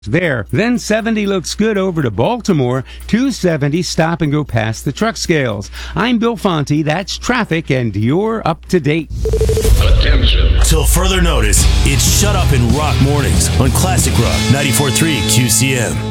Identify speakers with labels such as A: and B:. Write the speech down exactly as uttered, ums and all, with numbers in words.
A: there. Then seventy looks good over to Baltimore. two seventy stop and go past the truck scales. I'm Bill Fonte. That's traffic, and you're up to date.
B: Attention.
C: Till further notice, it's Shut Up and Rock Mornings on Classic Rock ninety-four point three Q C M.